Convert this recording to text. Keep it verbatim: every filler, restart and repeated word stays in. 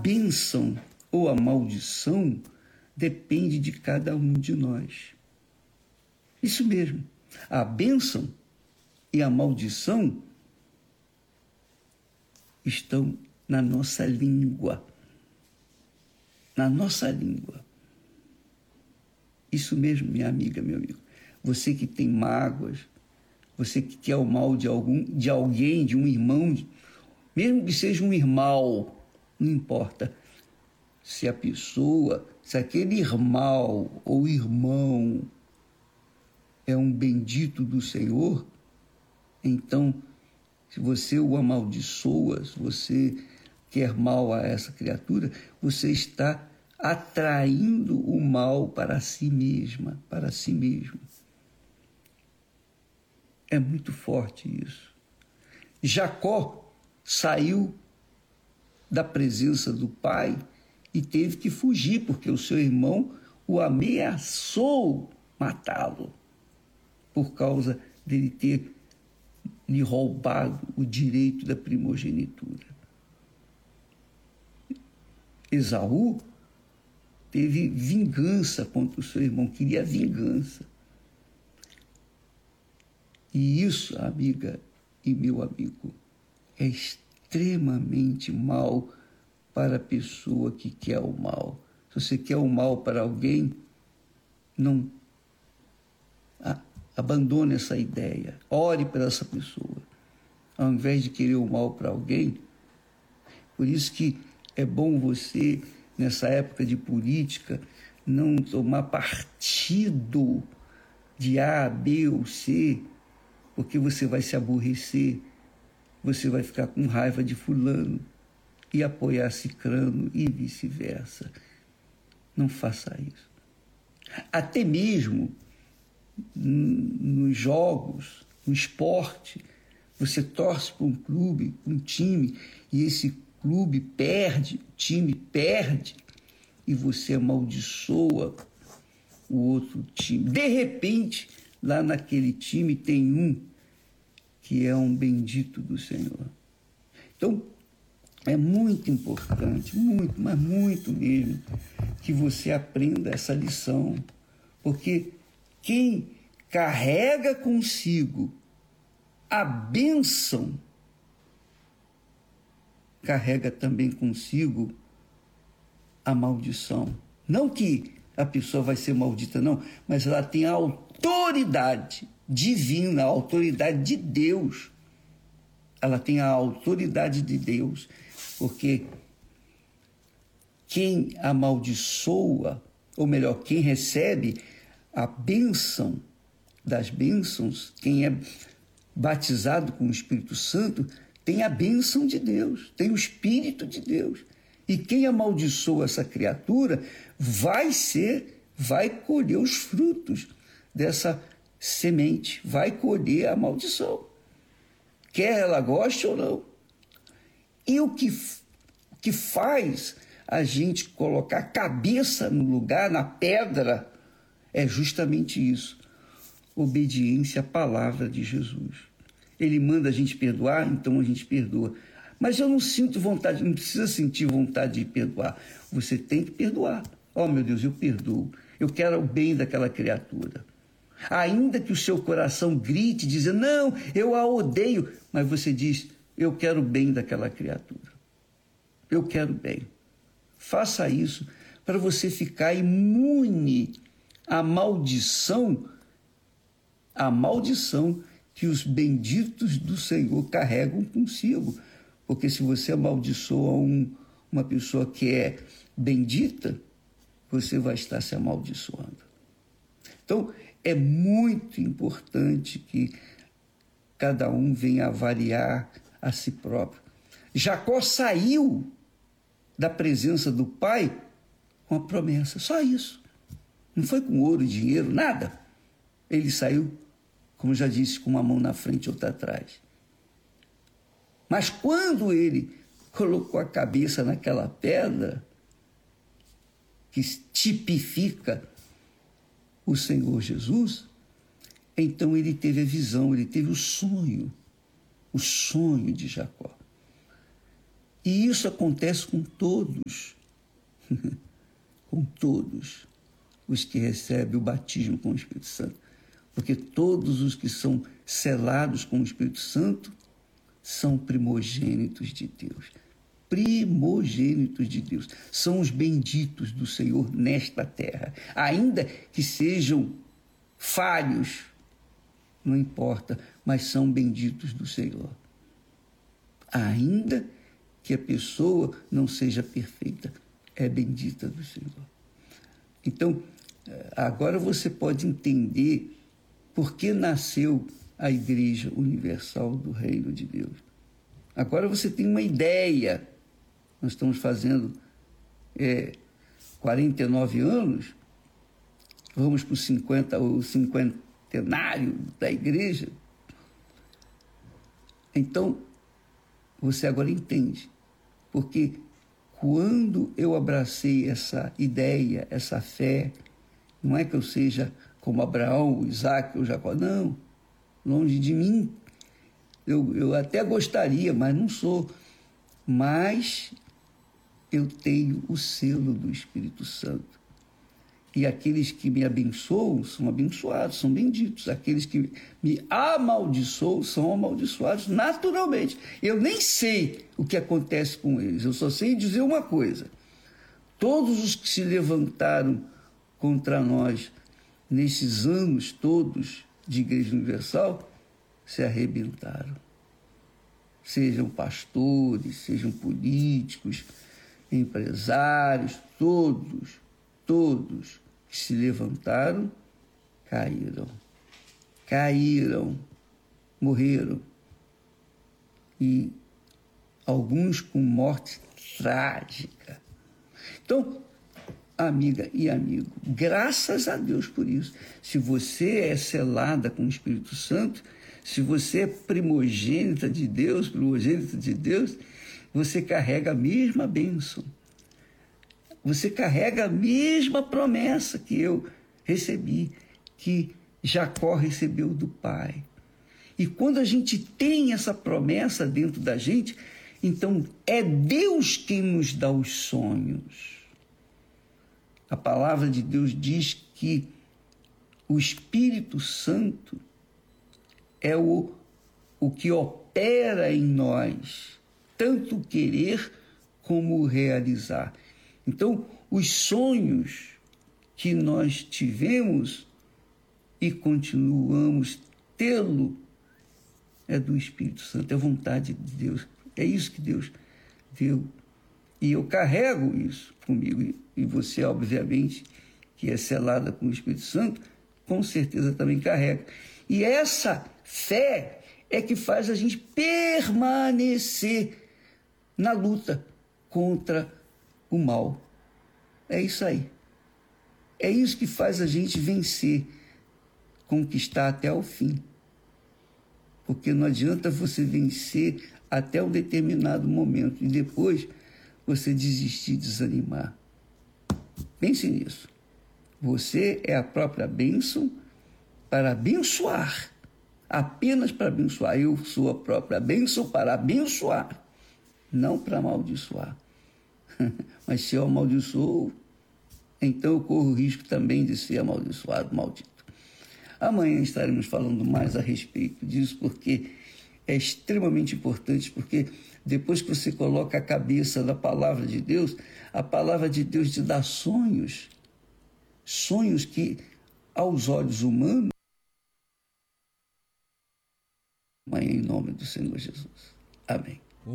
bênção ou a maldição depende de cada um de nós. Isso mesmo. A bênção e a maldição estão na nossa língua. Na nossa língua. Isso mesmo, minha amiga, meu amigo. Você que tem mágoas, você que quer o mal de algum, de alguém, de um irmão, mesmo que seja um irmão, não importa. Se a pessoa, se aquele irmão ou irmão é um bendito do Senhor, então, se você o amaldiçoa, se você quer mal a essa criatura, você está atraindo o mal para si mesma, para si mesmo. É muito forte isso. Jacó saiu da presença do pai e teve que fugir, porque o seu irmão o ameaçou matá-lo, por causa dele ter lhe roubado o direito da primogenitura. Esaú teve vingança contra o seu irmão, queria vingança. E isso, amiga e meu amigo, é extremamente mal para a pessoa que quer o mal. Se você quer o mal para alguém, não abandone essa ideia. Ore para essa pessoa, ao invés de querer o mal para alguém. Por isso que é bom você, nessa época de política, não tomar partido de A, B ou C, porque você vai se aborrecer, você vai ficar com raiva de fulano e apoiar cicrano e vice-versa. Não faça isso. Até mesmo nos jogos, no esporte, você torce para um clube, um time, e esse clube perde, o time perde, e você amaldiçoa o outro time. De repente, lá naquele time tem um que é um bendito do Senhor. Então, é muito importante, muito, mas muito mesmo, que você aprenda essa lição, porque quem carrega consigo a bênção, carrega também consigo a maldição. Não que a pessoa vai ser maldita, não, mas ela tem a autoridade divina, a autoridade de Deus. Ela tem a autoridade de Deus, porque quem amaldiçoa, ou melhor, quem recebe a bênção das bênçãos, quem é batizado com o Espírito Santo, tem a bênção de Deus, tem o Espírito de Deus. E quem amaldiçoa essa criatura vai ser, vai colher os frutos dessa semente, vai colher a maldição, quer ela goste ou não. E o que, o que faz a gente colocar a cabeça no lugar, na pedra, é justamente isso: obediência à palavra de Jesus. Ele manda a gente perdoar, então a gente perdoa. Mas eu não sinto vontade, não precisa sentir vontade de perdoar. Você tem que perdoar. Oh, meu Deus, eu perdoo. Eu quero o bem daquela criatura. Ainda que o seu coração grite, dizendo, não, eu a odeio. Mas você diz, eu quero o bem daquela criatura. Eu quero o bem. Faça isso para você ficar imune à maldição, à maldição que os benditos do Senhor carregam consigo. Porque se você amaldiçoa um, uma pessoa que é bendita, você vai estar se amaldiçoando. Então, é muito importante que cada um venha avaliar a si próprio. Jacó saiu da presença do pai com a promessa, só isso. Não foi com ouro e dinheiro, nada. Ele saiu, como já disse, com uma mão na frente e outra atrás. Mas quando ele colocou a cabeça naquela pedra, que tipifica o Senhor Jesus, então ele teve a visão, ele teve o sonho, o sonho de Jacó. E isso acontece com todos, com todos os que recebem o batismo com o Espírito Santo. Porque todos os que são selados com o Espírito Santo são primogênitos de Deus. Primogênitos de Deus. São os benditos do Senhor nesta terra. Ainda que sejam falhos, não importa, mas são benditos do Senhor. Ainda que a pessoa não seja perfeita, é bendita do Senhor. Então, agora você pode entender por que nasceu a Igreja Universal do Reino de Deus. Agora você tem uma ideia. Nós estamos fazendo é, quarenta e nove anos, vamos para o cinquenta, o cinquentenário da Igreja. Então, você agora entende. Porque quando eu abracei essa ideia, essa fé, não é que eu seja como Abraão, Isaac ou Jacó, não, longe de mim. Eu, eu até gostaria, mas não sou. Mas eu tenho o selo do Espírito Santo. E aqueles que me abençoam são abençoados, são benditos. Aqueles que me amaldiçoam são amaldiçoados naturalmente. Eu nem sei o que acontece com eles, eu só sei dizer uma coisa. Todos os que se levantaram contra nós nesses anos todos de Igreja Universal se arrebentaram. Sejam pastores, sejam políticos, empresários, todos, todos que se levantaram, caíram. Caíram, morreram. E alguns com morte trágica. Então, amiga e amigo, graças a Deus por isso. Se você é selada com o Espírito Santo, se você é primogênita de Deus, primogênita de Deus, você carrega a mesma bênção. Você carrega a mesma promessa que eu recebi, que Jacó recebeu do pai. E quando a gente tem essa promessa dentro da gente, então é Deus quem nos dá os sonhos. A palavra de Deus diz que o Espírito Santo é o, o que opera em nós, tanto o querer como o realizar. Então, os sonhos que nós tivemos e continuamos tê-lo é do Espírito Santo, é vontade de Deus. É isso que Deus deu. E eu carrego isso comigo. E você, obviamente, que é selada com o Espírito Santo, com certeza também carrega. E essa fé é que faz a gente permanecer na luta contra o mal. É isso aí. É isso que faz a gente vencer, conquistar até o fim. Porque não adianta você vencer até um determinado momento e depois você desistir, desanimar. Pense nisso. Você é a própria bênção para abençoar. Apenas para abençoar. Eu sou a própria bênção para abençoar, não para amaldiçoar. Mas se eu amaldiçoo, então eu corro o risco também de ser amaldiçoado, maldito. Amanhã estaremos falando mais a respeito disso, porque é extremamente importante, porque depois que você coloca a cabeça na palavra de Deus, a palavra de Deus te dá sonhos, sonhos que, aos olhos humanos, amanhã em nome do Senhor Jesus. Amém.